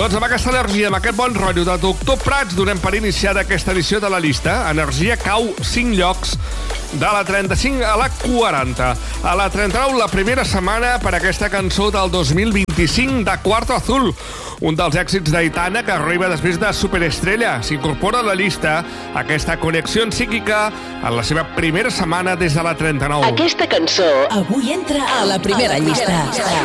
Doncs amb aquesta energia, amb aquest bon rotllo de Doctor Prats, donem per iniciada aquesta edició de la llista. Energia cau 5 llocs, de la 35 a la 40. A la 39, la primera setmana per aquesta cançó del 2025 de Cuarto Azul, un dels èxits d'Aitana que arriba després de Superestrella. S'incorpora a la llista aquesta connexió psíquica en la seva primera setmana des de la 39. Aquesta cançó avui entra a la primera llista.